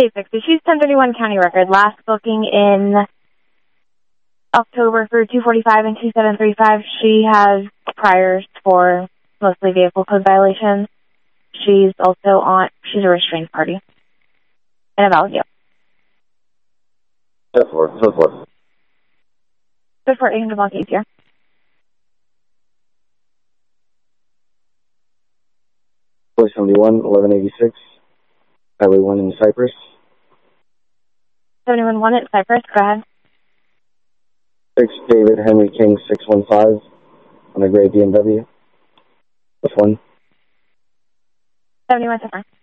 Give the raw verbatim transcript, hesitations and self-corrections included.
eight sixty. She's ten thirty-one county record. Last booking in October for two forty-five and two seven three five. She has priors for mostly vehicle code violations. She's also on, she's a restrained party. And a valid deal. ten four, ten four. ten four, eight hundred block eight here. four seventy-one, eleven eighty-six. Highway one in Cypress. seventy-one one at Cypress, go ahead. six David Henry King six one five on a gray B M W. Which one? seventy-one, so far.